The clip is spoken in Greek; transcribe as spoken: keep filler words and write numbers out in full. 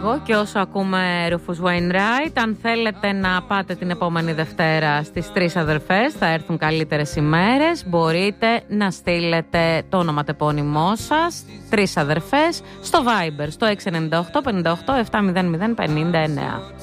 εγώ και όσο ακούμε Rufus Wainwright. Αν θέλετε να πάτε την επόμενη Δευτέρα στις Τρεις Αδερφές, θα έρθουν καλύτερες ημέρες. Μπορείτε να στείλετε το ονοματεπώνυμό σας, Τρεις Αδερφές, στο Viber, στο έξι εννιά οκτώ πενήντα οκτώ επτακόσια πενήντα εννέα.